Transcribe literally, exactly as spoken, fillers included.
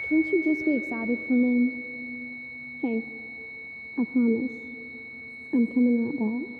Can't you just be excited for me? Hey, I promise, I'm coming right back.